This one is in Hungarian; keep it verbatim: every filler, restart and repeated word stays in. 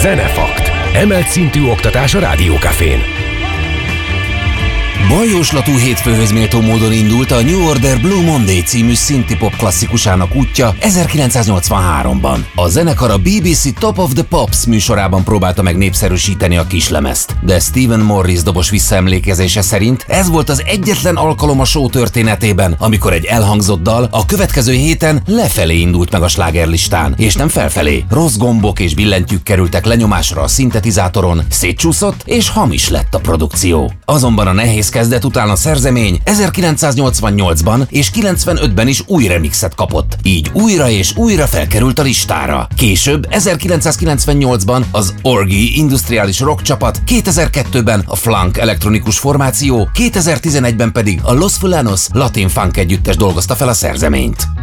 Zenefakt. Emelt szintű oktatás a Rádiókafén. Bajjóslatú hétfőhöz méltó módon indult a New Order Blue Monday című synthpop klasszikusának útja ezerkilencszáznyolcvanháromban. A zenekar a bé bé cé Top of the Pops műsorában próbálta meg népszerűsíteni a kislemezt, de Stephen Morris dobos visszaemlékezése szerint ez volt az egyetlen alkalom a show történetében, amikor egy elhangzott dal a következő héten lefelé indult meg a slágerlistán, és nem felfelé. Rossz gombok és billentyűk kerültek lenyomásra a szintetizátoron, szétcsúszott és hamis lett a produkció. Azonban a nehéz kezdet után a szerzemény ezerkilencszáznyolcvannyolcban és kilencvenötben is új remixet kapott, így újra és újra felkerült a listára. Később ezerkilencszázkilencvennyolcban az Orgy industriális rock csapat, kétezer-kettőben a Flunk elektronikus formáció, kétezer-tizenegyben pedig a Los Fulanos latin funk együttes dolgozta fel a szerzeményt.